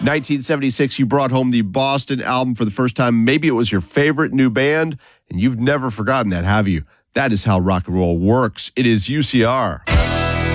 1976, you brought home the Boston album for the first time. Maybe it was your favorite new band, and you've never forgotten that, have you? That is how rock and roll works. It is UCR.